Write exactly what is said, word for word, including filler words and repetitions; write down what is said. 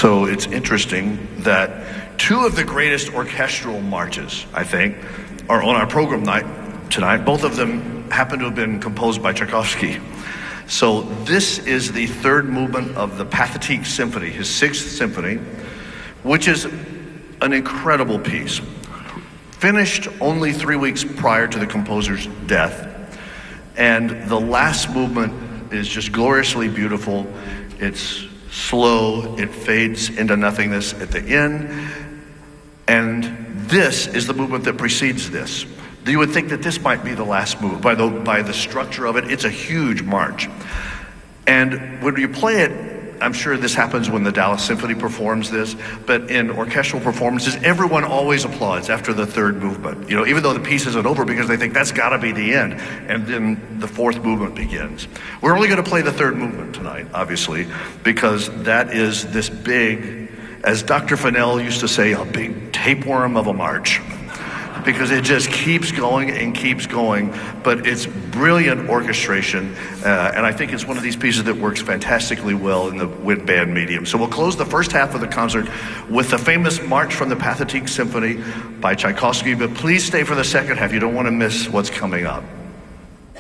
So it's interesting that two of the greatest orchestral marches, I think, are on our program night tonight. Both of them happen to have been composed by Tchaikovsky. So this is the third movement of the Pathetique Symphony, his sixth symphony, which is an incredible piece. Finished only three weeks prior to the composer's death. And the last movement is just gloriously beautiful. It's slow, it fades into nothingness at the end. And this is the movement that precedes this. You would think that this might be the last movement. By the, by the structure of it, it's a huge march. And when you play it, I'm sure this happens when the Dallas Symphony performs this, but in orchestral performances, everyone always applauds after the third movement, you know, even though the piece isn't over, because they think that's got to be the end. And then the fourth movement begins. We're only going to play the third movement tonight, obviously, because that is this big, as Doctor Fennell used to say, a big tapeworm of a march. Because it just keeps going and keeps going, but it's brilliant orchestration, uh, and I think it's one of these pieces that works fantastically well in the wind band medium. So we'll close the first half of the concert with the famous March from the Pathetique Symphony by Tchaikovsky, but please stay for the second half. You don't want to miss what's coming up.